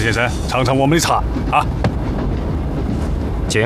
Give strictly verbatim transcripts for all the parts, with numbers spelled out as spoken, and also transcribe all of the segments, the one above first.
先生，尝尝我们的茶啊， 请。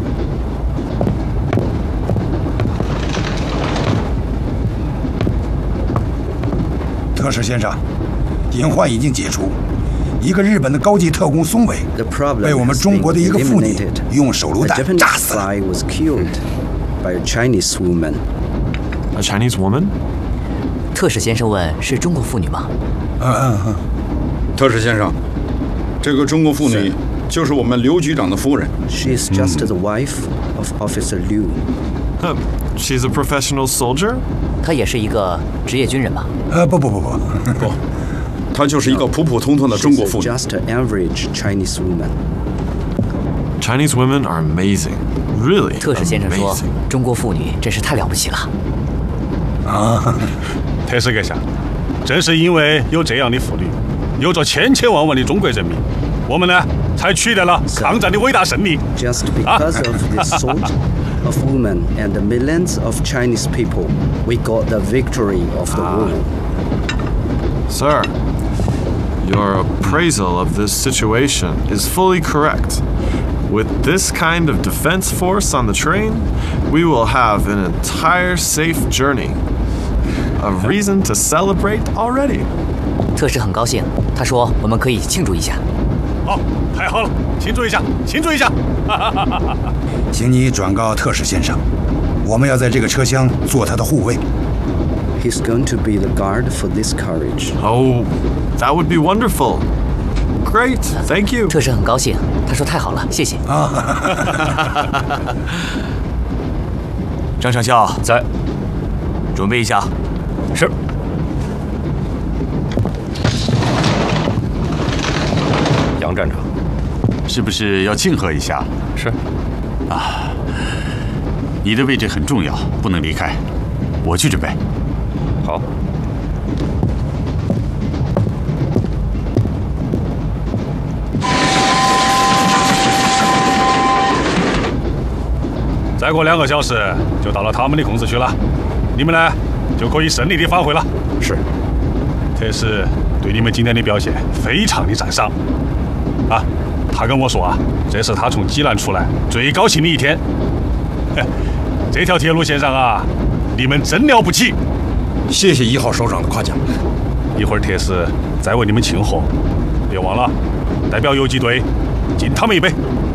特使先生，隐患已经解除。一个日本的高级特工松尾被我们中国的一个妇女用手榴弹炸死了。 By a Chinese woman. A Chinese woman? 特使先生问：“是中国妇女吗？” 嗯嗯嗯。 特使先生，这个中国妇女就是我们刘局长的夫人。 She is just the wife of Officer Liu. Huh, she's a professional soldier? 她也是一个职业军人吗？ 呃，不不不不不，她就是一个普普通通的中国妇女。 Just an average Chinese woman. Chinese women are amazing. Really? 特使先生说，中国妇女真是太了不起了。 啊， 特使阁下，正是因为有这样的妇女，有着千千万万的中国人民，我们呢才取得了抗战的伟大胜利。 Just because of this sort of women and the millions of Chinese people, we got the victory of the war. Sir, your appraisal of this situation is fully correct. With this kind of defense force on the train, we will have an entire safe journey. A reason to celebrate already. 特使很高兴，他说我们可以庆祝一下。 好，太好了，庆祝一下，庆祝一下！ 请你转告特使先生，我们要在这个车厢做他的护卫。 He's going to be the guard for this carriage. Oh, that would be wonderful. Great, thank you. 特使很高兴，他说太好了，谢谢。 张上校在， 准备一下。 是。 杨站长， 是不是要庆贺一下？ 是。 啊，你的位置很重要，不能离开。我去准备。 好。 再过两个小时就到了他们的控制区了，你们呢就可以顺利的返回了。 是。 特使对你们今天的表现非常的赞赏。啊，他跟我说啊，这是他从济南出来最高兴的一天。这条铁路线上啊，你们真了不起。 谢谢一号首长的夸奖。 一会儿特使再为你们庆贺，别忘了代表游击队敬他们一杯。